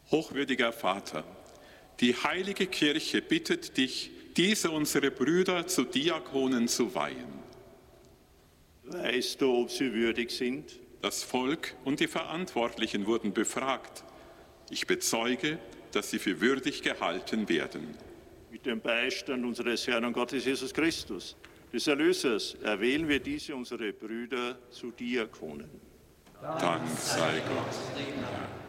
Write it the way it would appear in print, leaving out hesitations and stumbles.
Hochwürdiger Vater, die heilige Kirche bittet dich, diese unsere Brüder zu Diakonen zu weihen. Weißt du, ob sie würdig sind? Das Volk und die Verantwortlichen wurden befragt. Ich bezeuge, dass sie für würdig gehalten werden. Mit dem Beistand unseres Herrn und Gottes Jesus Christus, des Erlösers, erwählen wir diese unsere Brüder zu Diakonen. Dank sei Gott.